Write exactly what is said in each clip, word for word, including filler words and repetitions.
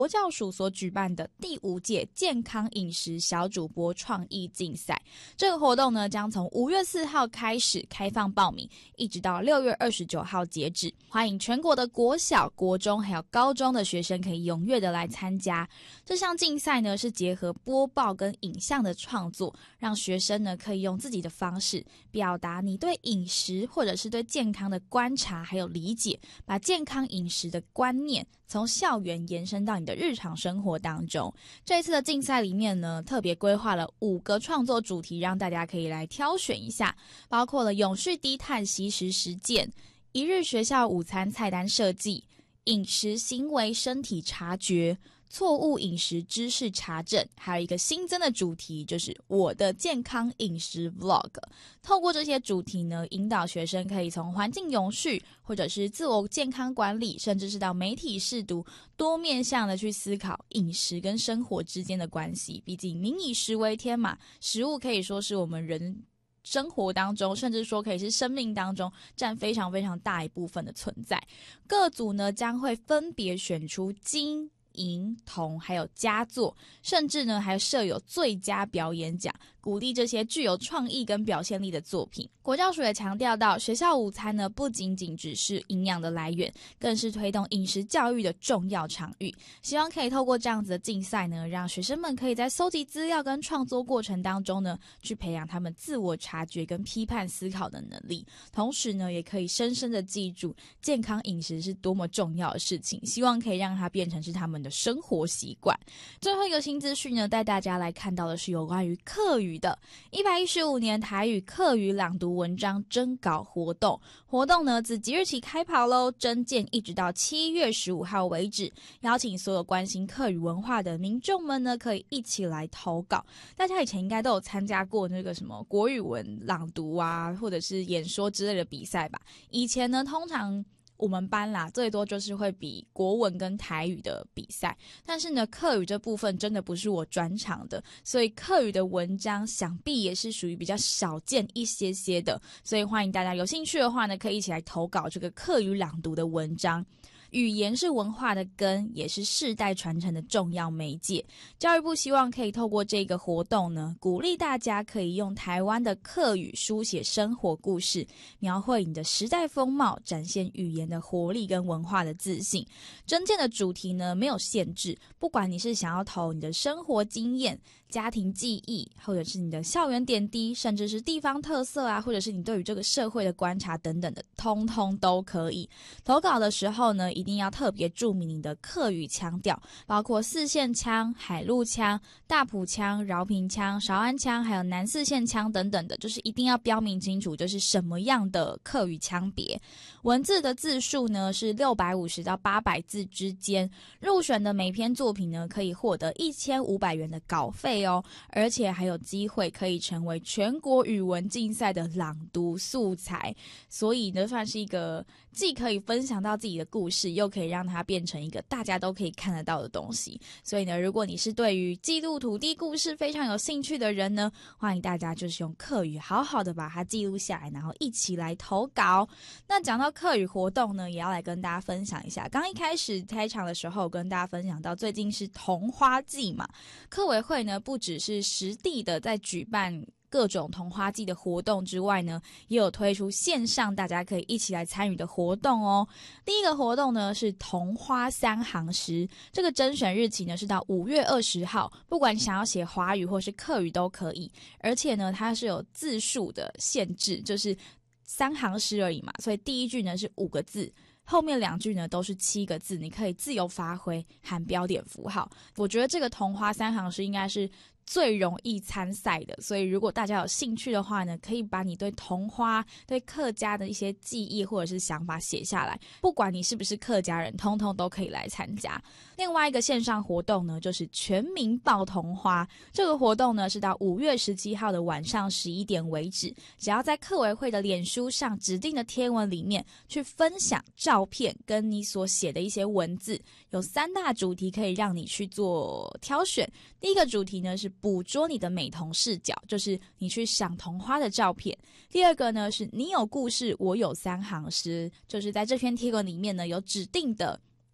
国教署所举办的第五届健康饮食小主播创意竞赛。这个活动呢，将从五月四号开始开放报名，一直到六月二十九号截止。欢迎全国的国小、国中还有高中的学生可以踊跃的来参加。这项竞赛呢，是结合播报跟影像的创作，让学生呢可以用自己的方式表达你对饮食或者是对健康的观察还有理解，把健康饮食的观念从校园延伸到你的日常生活当中。这一次的竞赛里面呢，特别规划了五个创作主题，让大家可以来挑选一下，包括了永续低碳惜食实践、一日学校午餐菜单设计、饮食行为身体察觉、错误饮食知识查证，还有一个新增的主题就是我的健康饮食 vlog。 透过这些主题呢，引导学生可以从环境永续或者是自我健康管理，甚至是到媒体识读，多面向的去思考饮食跟生活之间的关系。毕竟民以食为天嘛，食物可以说是我们人生活当中，甚至说可以是生命当中占非常非常大一部分的存在。各组呢将会分别选出金、银、铜还有佳作，甚至呢还设有最佳表演奖，鼓励这些具有创意跟表现力的作品。国教署也强调到，学校午餐呢不仅仅只是营养的来源，更是推动饮食教育的重要场域。希望可以透过这样子的竞赛呢，让学生们可以在搜集资料跟创作过程当中呢，去培养他们自我察觉跟批判思考的能力，同时呢也可以深深的记住健康饮食是多么重要的事情，希望可以让它变成是他们的生活习惯。最后一个新资讯呢，带大家来看到的是有关于客语的一百一十五年台语客语朗读文章征稿活动。活动呢自即日起开跑咯，征件一直到七月十五号为止，邀请所有关心客语文化的民众们呢，可以一起来投稿。大家以前应该都有参加过那个什么国语文朗读啊，或者是演说之类的比赛吧。以前呢，通常我们班啦，最多就是会比国文跟台语的比赛，但是呢，客语这部分真的不是我专长的，所以客语的文章想必也是属于比较少见一些些的，所以欢迎大家有兴趣的话呢，可以一起来投稿这个客语朗读的文章。语言是文化的根，也是世代传承的重要媒介。教育部希望可以透过这个活动呢，鼓励大家可以用台湾的客语书写生活故事，描绘你的时代风貌，展现语言的活力跟文化的自信。征件的主题呢没有限制，不管你是想要投你的生活经验、家庭记忆，或者是你的校园点滴，甚至是地方特色啊，或者是你对于这个社会的观察等等的，通通都可以。投稿的时候呢，一定要特别注明你的客语腔调，包括四线腔、海陆腔、大埔腔、饶平腔、韶安腔，还有南四线腔等等的，就是一定要标明清楚，就是什么样的客语腔别。文字的字数呢是六百五十到八百字之间。入选的每篇作品呢，可以获得一千五百元的稿费哦，而且还有机会可以成为全国语文竞赛的朗读素材。所以呢，算是一个既可以分享到自己的故事，又可以让它变成一个大家都可以看得到的东西。所以呢，如果你是对于记录土地故事非常有兴趣的人呢，欢迎大家就是用客语好好的把它记录下来，然后一起来投稿。那讲到客语活动呢，也要来跟大家分享一下。刚一开始开场的时候跟大家分享到，最近是桐花季嘛，客委会呢不只是实地的在举办各种桐花季的活动之外呢，也有推出线上大家可以一起来参与的活动哦。第一个活动呢是桐花三行诗，这个甄选日期呢是到五月二十号，不管你想要写华语或是客语都可以，而且呢它是有字数的限制，就是三行诗而已嘛，所以第一句呢是五个字，后面两句呢都是七个字，你可以自由发挥，含标点符号。我觉得这个桐花三行诗应该是最容易参赛的，所以如果大家有兴趣的话呢，可以把你对桐花、对客家的一些记忆或者是想法写下来，不管你是不是客家人，通通都可以来参加。另外一个线上活动呢，就是全民报桐花，这个活动呢是到五月十七号的晚上十一点为止，只要在客委会的脸书上指定的贴文里面去分享照片跟你所写的一些文字，有三大主题可以让你去做挑选。第一个主题呢是捕捉你的美瞳视角，就是你去赏桐花的照片。第二个呢是你有故事我有三行诗，就是在这篇贴文里面呢有指定的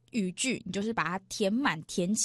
语句，你就是把它填满填